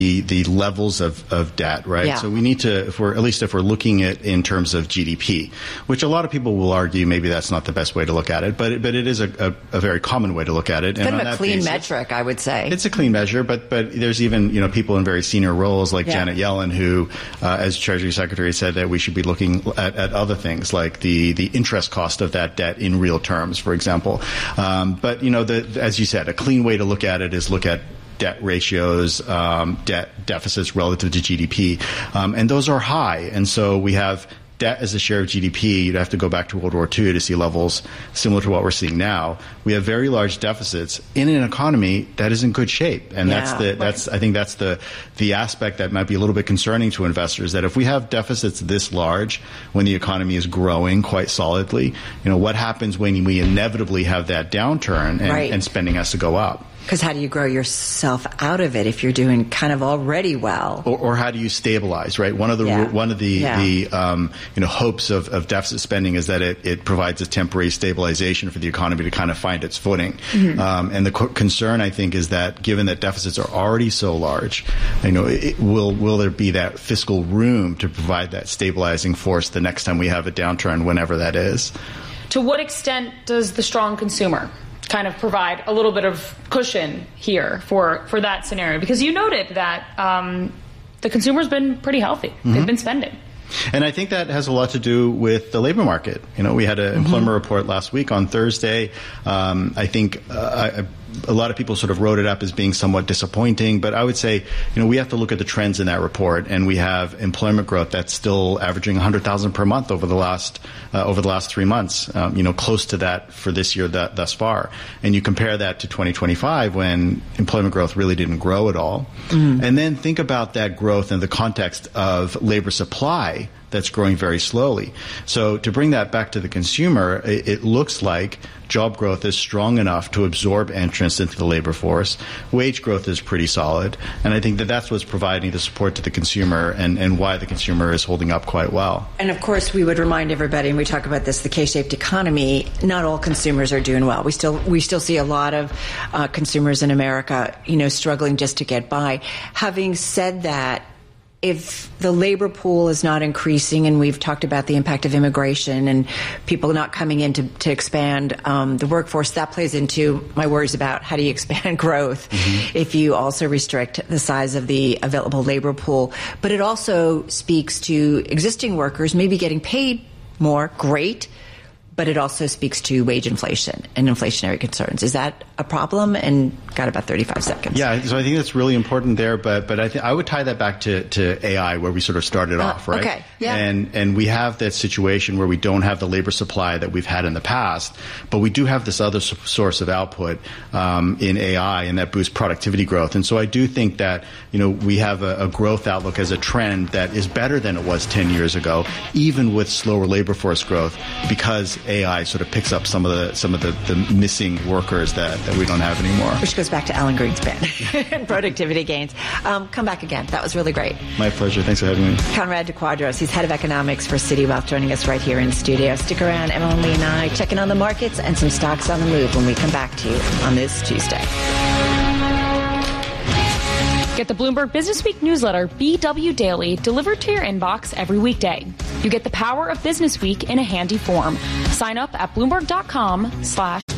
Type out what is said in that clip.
the levels of debt, right? Yeah. So we need to, if we're looking at in terms of GDP, which a lot of people will argue maybe that's not the best way to look at it, but it is a very common way to look at it. Kind of a clean metric, I would say. It's a clean measure, but there's even people in very senior roles like Janet Yellen who, as Treasury Secretary, said that we should be looking at other things like the interest cost of that debt in real terms, for example. But as you said, a clean way to look at it is look at debt ratios, debt deficits relative to GDP, and those are high. And so we have debt as a share of GDP. You'd have to go back to World War II to see levels similar to what we're seeing now. We have very large deficits in an economy that is in good shape, and I think that's the aspect that might be a little bit concerning to investors. That if we have deficits this large when the economy is growing quite solidly, what happens when we inevitably have that downturn and spending has to go up? Because how do you grow yourself out of it if you're doing kind of already well? Or how do you stabilize, right? One of the hopes of deficit spending is that it provides a temporary stabilization for the economy to kind of find its footing. Mm-hmm. And the concern, I think, is that given that deficits are already so large, will there be that fiscal room to provide that stabilizing force the next time we have a downturn, whenever that is? To what extent does the strong consumer kind of provide a little bit of cushion here for that scenario? Because you noted that the consumer's been pretty healthy. Mm-hmm. They've been spending. And I think that has a lot to do with the labor market. We had an employment report last week on Thursday. I think a lot of people sort of wrote it up as being somewhat disappointing, but I would say, we have to look at the trends in that report, and we have employment growth that's still averaging 100,000 per month over the last 3 months, close to that for this year thus far. And you compare that to 2025 when employment growth really didn't grow at all. Mm. And then think about that growth in the context of labor supply that's growing very slowly. So to bring that back to the consumer, it looks like job growth is strong enough to absorb entrance into the labor force. Wage growth is pretty solid. And I think that that's what's providing the support to the consumer and why the consumer is holding up quite well. And of course, we would remind everybody, and we talk about this, the K-shaped economy, not all consumers are doing well. We still see a lot of consumers in America, struggling just to get by. Having said that, if the labor pool is not increasing, and we've talked about the impact of immigration and people not coming in to expand the workforce, that plays into my worries about how do you expand growth if you also restrict the size of the available labor pool. But it also speaks to existing workers maybe getting paid more, great, but it also speaks to wage inflation and inflationary concerns. Is that a problem? And got about 35 seconds. Yeah, so I think that's really important there, but I would tie that back to AI, where we sort of started off, right? Okay, yeah. And we have that situation where we don't have the labor supply that we've had in the past, but we do have this other source of output in AI, and that boosts productivity growth. And so I do think that, we have a growth outlook as a trend that is better than it was 10 years ago, even with slower labor force growth, because AI sort of picks up some of the missing workers that we don't have anymore. Which goes back to Alan Greenspan and productivity gains. Come back again. That was really great. My pleasure. Thanks for having me. Conrad de Quadros, he's head of economics for Citi Wealth, joining us right here in studio. Stick around. Emily and I checking on the markets and some stocks on the move when we come back to you on this Tuesday. Get the Bloomberg Business Week newsletter, BW Daily, delivered to your inbox every weekday. You get the power of Business Week in a handy form. Sign up at Bloomberg.com/